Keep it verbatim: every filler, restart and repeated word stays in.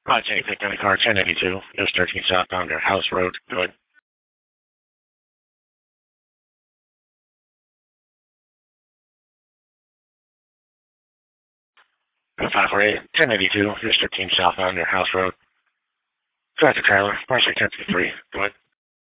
Hi, take pick on the car ten eighty-two, just thirteen southbound or House Road. Go ahead. five four eight, ten eighty-two, just thirteen southbound or House Road. Tractor trailer, partially ten fifty-three. Go ahead.